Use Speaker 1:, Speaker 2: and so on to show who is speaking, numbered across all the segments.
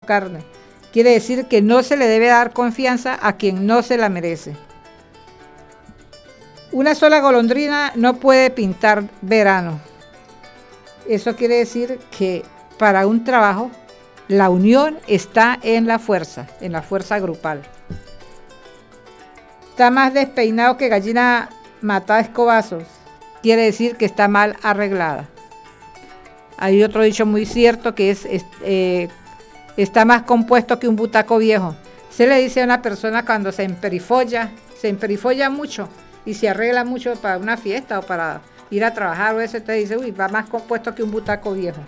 Speaker 1: carne. Quiere decir que no se le debe dar confianza a quien no se la merece. Una sola golondrina no puede pintar verano. Eso quiere decir que para un trabajo la unión está en la fuerza grupal. Está más despeinado que gallina matada a escobazos. Quiere decir que está mal arreglada. Hay otro dicho muy cierto que está más compuesto que un butaco viejo. Se le dice a una persona cuando se emperifolla mucho y se arregla mucho para una fiesta o para ir a trabajar o eso, te dice, uy, va más compuesto que un butaco viejo.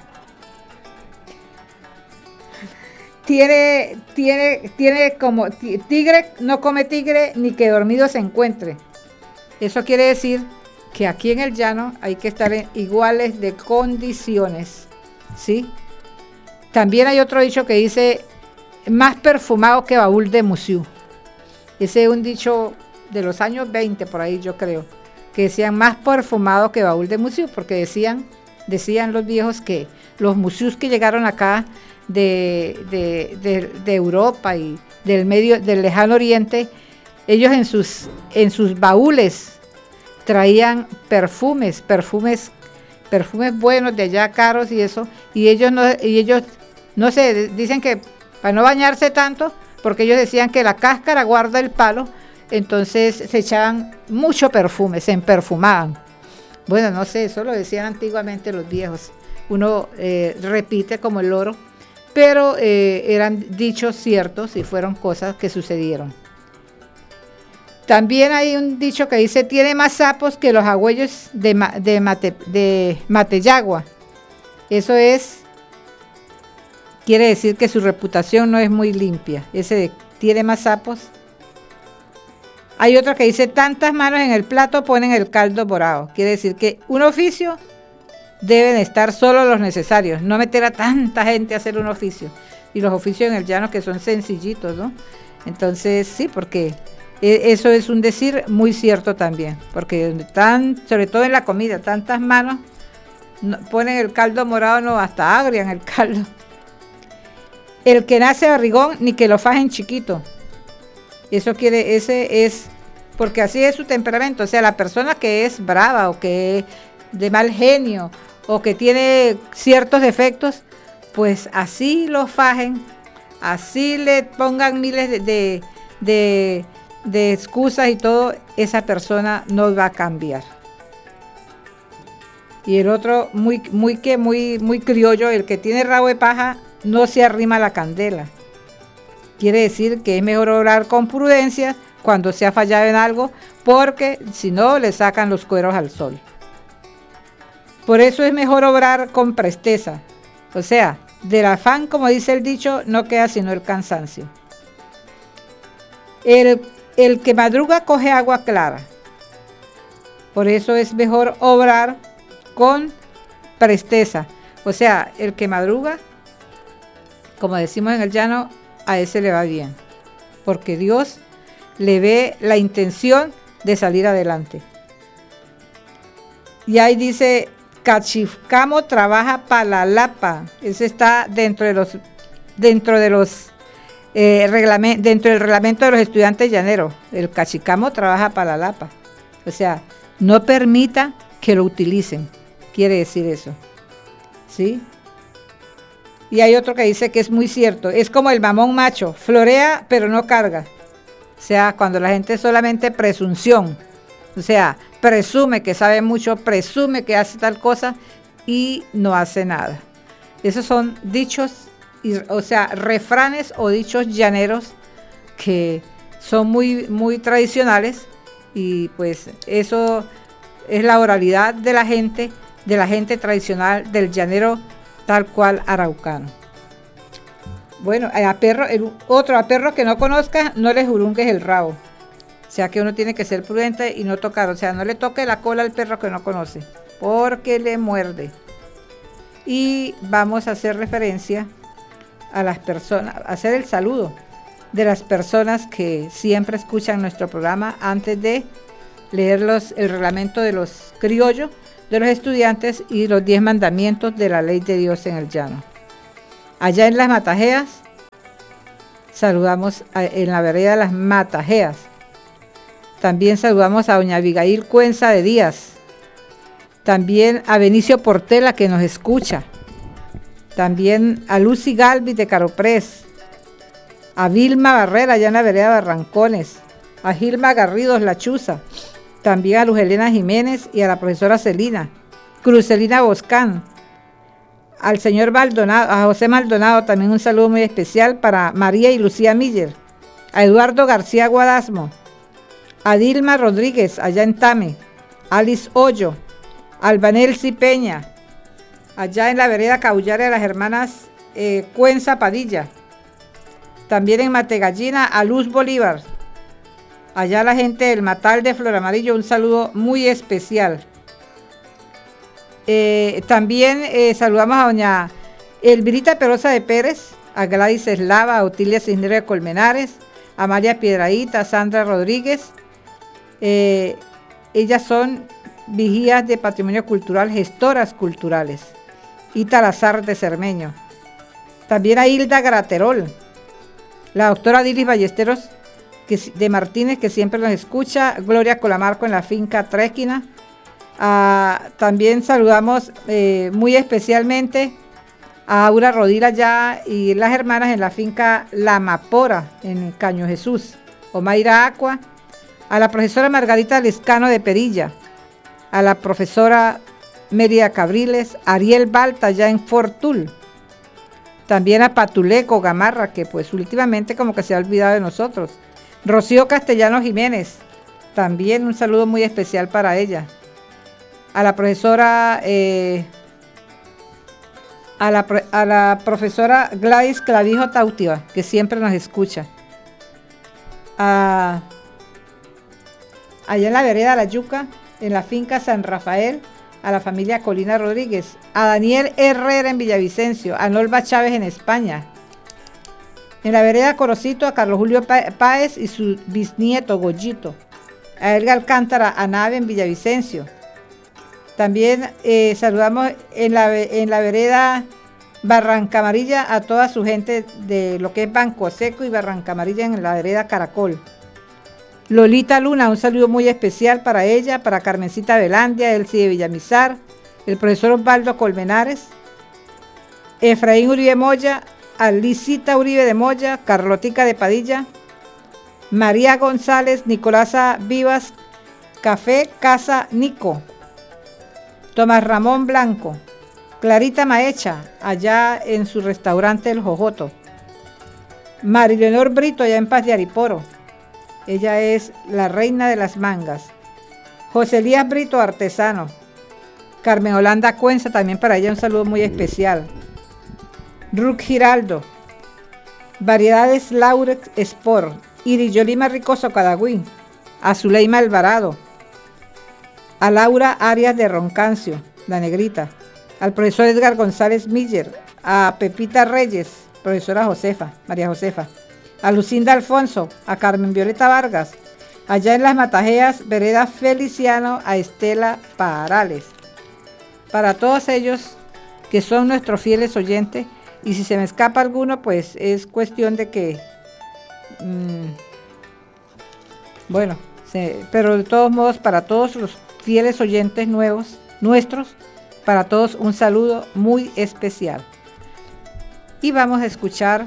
Speaker 1: Tiene como tigre, no come tigre ni que dormido se encuentre. Eso quiere decir que aquí en el llano hay que estar en iguales de condiciones, ¿sí? También hay otro dicho que dice, más perfumado que baúl de museo. Ese es un dicho de los años 20, por ahí yo creo, que decían más perfumado que baúl de museo, porque decían los viejos que los museos que llegaron acá de Europa y del lejano oriente, ellos en sus baúles traían perfumes buenos de allá, caros y eso, y ellos no sé, dicen que para no bañarse tanto, porque ellos decían que la cáscara guarda el palo, entonces se echaban mucho perfume, se perfumaban. Bueno, no sé, eso lo decían antiguamente los viejos. Uno repite como el loro, pero eran dichos ciertos y fueron cosas que sucedieron. También hay un dicho que dice, tiene más sapos que los agüellos de Mateyagua. Eso quiere decir que su reputación no es muy limpia. Ese de tiene más sapos. Hay otro que dice, tantas manos en el plato ponen el caldo morado. Quiere decir que un oficio deben estar solo los necesarios, no meter a tanta gente a hacer un oficio. Y los oficios en el llano que son sencillitos, ¿no? Entonces, sí, porque eso es un decir muy cierto también. Porque sobre todo en la comida, tantas manos ponen el caldo morado, no, hasta agrian el caldo. El que nace barrigón, ni que lo fajen chiquito. Ese es, porque así es su temperamento. O sea, la persona que es brava o que es de mal genio o que tiene ciertos defectos, pues así lo fajen, así le pongan miles de excusas y todo, esa persona no va a cambiar. Y el otro, muy criollo, el que tiene rabo de paja, no se arrima a la candela. Quiere decir que es mejor obrar con prudencia cuando se ha fallado en algo, porque si no le sacan los cueros al sol. Por eso es mejor obrar con presteza. O sea, del afán, como dice el dicho, no queda sino el cansancio. El que madruga coge agua clara. Por eso es mejor obrar con presteza. O sea, el que madruga, como decimos en el llano, a ese le va bien, porque Dios le ve la intención de salir adelante. Y ahí dice, Cachicamo trabaja para la lapa. Eso está dentro del reglamento de los estudiantes llaneros. El cachicamo trabaja para la lapa. O sea, no permita que lo utilicen. Quiere decir eso. ¿Sí? Y hay otro que dice que es muy cierto, es como el mamón macho, florea pero no carga. O sea, cuando la gente es solamente presunción, o sea, presume que sabe mucho, presume que hace tal cosa y no hace nada. Esos son dichos, o sea, refranes o dichos llaneros que son muy tradicionales, y pues eso es la oralidad de la gente tradicional del llanero tal cual araucano. Bueno, a perro que no conozca, no le jurungues el rabo. O sea que uno tiene que ser prudente y no tocar, o sea, no le toque la cola al perro que no conoce, porque le muerde. Y vamos a hacer referencia a las personas, hacer el saludo de las personas que siempre escuchan nuestro programa antes de leer el reglamento de los criollos, de los estudiantes y los 10 mandamientos de la ley de Dios en el llano. Allá en las Matajeas saludamos en la vereda Las Matajeas. También saludamos a doña Abigail Cuenza de Díaz. También a Benicio Portela, que nos escucha. También a Lucy Galvis de Caroprés. A Vilma Barrera, allá en la vereda Barrancones. A Gilma Garridos La Chuza. También a Luz Helena Jiménez y a la profesora Celina. Crucelina Boscán. Al señor Maldonado, a José Maldonado, también un saludo muy especial para María y Lucía Miller. A Eduardo García Guadasmo. A Dilma Rodríguez, allá en Tame. Alice Hoyo. Albanelsi Peña, allá en la vereda Caullaria de las hermanas Cuenza Padilla. También en Mategallina a Luz Bolívar. Allá la gente del Matal de Flor Amarillo, un saludo muy especial. También saludamos a doña Elvirita Perosa de Pérez, a Gladys Eslava, a Otilia Cisnero de Colmenares, a María Piedraíta, a Sandra Rodríguez. Ellas son vigías de patrimonio cultural, gestoras culturales. Ita Lazar de Cermeño. También a Hilda Graterol, la doctora Dilis Ballesteros de Martínez, que siempre nos escucha, Gloria Colamarco en la finca Tréquina. También saludamos muy especialmente a Aura Rodila ya y las hermanas en la finca La Mapora en Caño Jesús, Omaira Aqua, a la profesora Margarita Lescano de Perilla, a la profesora Mérida Cabriles, Ariel Balta ya en Fortul, también a Patuleco Gamarra, que pues últimamente como que se ha olvidado de nosotros, Rocío Castellano Jiménez, también un saludo muy especial para ella, a la profesora a la profesora Gladys Clavijo Tautiva, que siempre nos escucha, allá en la vereda La Yuca, en la finca San Rafael, a la familia Colina Rodríguez, a Daniel Herrera en Villavicencio, a Nolva Chávez en España, en la vereda Corocito a Carlos Julio Páez y su bisnieto Goyito, a Elga Alcántara a Nave en Villavicencio. También saludamos en la vereda Barranca Amarilla a toda su gente de lo que es Banco Seco y Barranca Amarilla en la vereda Caracol. Lolita Luna, un saludo muy especial para ella, para Carmencita Velandia, Elsie de Villamizar, el profesor Osvaldo Colmenares, Efraín Uribe Moya, Alicita Uribe de Moya, Carlotica de Padilla, María González, Nicolasa Vivas, Café Casa Nico, Tomás Ramón Blanco, Clarita Maecha, allá en su restaurante El Jojoto, Marileonor Brito, allá en Paz de Ariporo. Ella es la reina de las mangas. José Elías Brito, artesano. Carmen Holanda Cuenza, también para ella un saludo muy especial. Ruth Giraldo. Variedades Laurex Sport. Iriyolima Ricoso Cadagüín. A Zuleima Alvarado. A Laura Arias de Roncancio, la negrita. Al profesor Edgar González Miller. A Pepita Reyes, profesora Josefa, María Josefa. A Lucinda Alfonso, a Carmen Violeta Vargas, allá en Las Matajeas, vereda Feliciano, a Estela Parales. Para todos ellos que son nuestros fieles oyentes, y si se me escapa alguno, pues es cuestión de que, pero de todos modos, para todos los fieles oyentes nuevos, nuestros, para todos un saludo muy especial. Y vamos a escuchar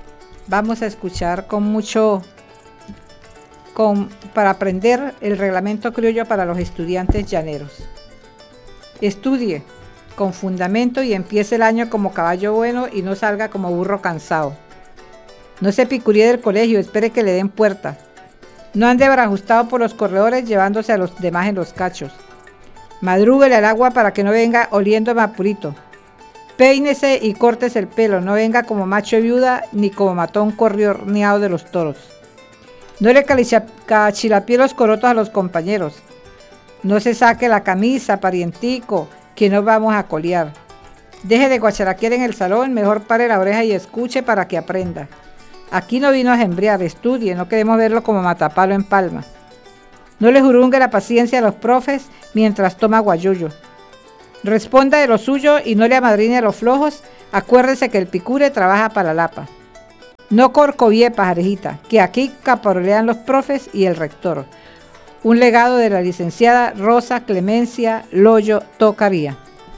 Speaker 1: para aprender el reglamento criollo para los estudiantes llaneros. Estudie con fundamento y empiece el año como caballo bueno y no salga como burro cansado. No se picuríe del colegio, espere que le den puerta. No ande barajustado por los corredores llevándose a los demás en los cachos. Madrúguele al agua para que no venga oliendo mapurito. Péinese y córtese el pelo, no venga como macho de viuda ni como matón corriorneado de los toros. No le cachilapie los corotos a los compañeros. No se saque la camisa, parientico, que no vamos a colear. Deje de guacharaquear en el salón, mejor pare la oreja y escuche para que aprenda. Aquí no vino a embrear, estudie, no queremos verlo como matapalo en palma. No le jurungue la paciencia a los profes mientras toma guayuyo. Responda de lo suyo y no le amadrine a los flojos. Acuérdese que el picure trabaja para la lapa. No corcovié, pajarejita, que aquí caporean los profes y el rector. Un legado de la licenciada Rosa Clemencia Loyo Tocaría.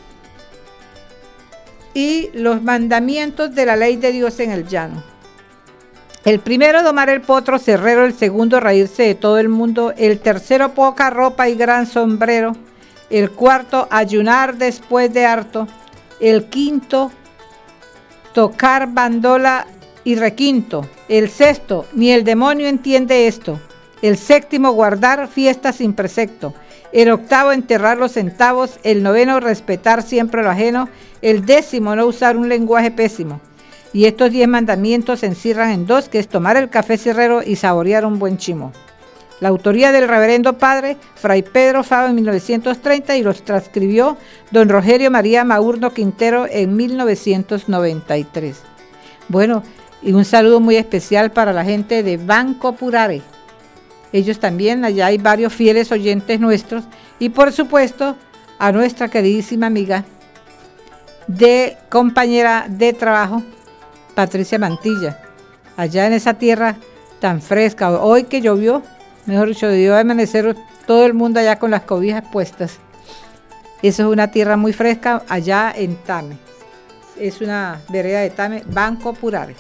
Speaker 1: Y los mandamientos de la ley de Dios en el llano. El primero, domar el potro cerrero. El segundo, reírse de todo el mundo. El tercero, poca ropa y gran sombrero. El cuarto, ayunar después de harto. El quinto, tocar bandola y requinto. El sexto, ni el demonio entiende esto. El séptimo, guardar fiesta sin precepto. El octavo, enterrar los centavos. El noveno, respetar siempre lo ajeno. El décimo, no usar un lenguaje pésimo. Y estos 10 mandamientos se encierran en 2, que es tomar el café cerrero y saborear un buen chimo. La autoría del reverendo padre Fray Pedro Fava en 1930 y los transcribió don Rogerio María Maurno Quintero en 1993. Bueno, y un saludo muy especial para la gente de Banco Purare. Ellos también, allá hay varios fieles oyentes nuestros. Y por supuesto, a nuestra queridísima amiga de compañera de trabajo, Patricia Mantilla, allá en esa tierra tan fresca. Hoy que llovió, mejor dicho, debió amanecer todo el mundo allá con las cobijas puestas. Eso es una tierra muy fresca allá en Tame. Es una vereda de Tame, Banco Purare.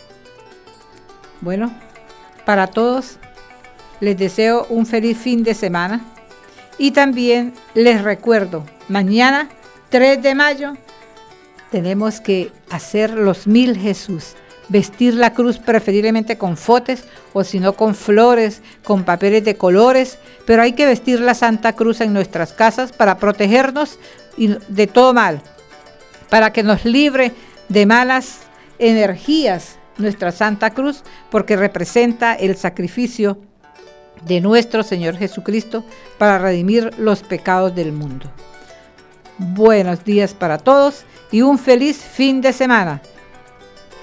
Speaker 1: Bueno, para todos les deseo un feliz fin de semana. Y también les recuerdo, mañana 3 de mayo tenemos que hacer los 1000 Jesús. Vestir la cruz preferiblemente con fotes o si no con flores, con papeles de colores, pero hay que vestir la Santa Cruz en nuestras casas para protegernos de todo mal, para que nos libre de malas energías nuestra Santa Cruz, porque representa el sacrificio de nuestro Señor Jesucristo para redimir los pecados del mundo. Buenos días para todos y un feliz fin de semana.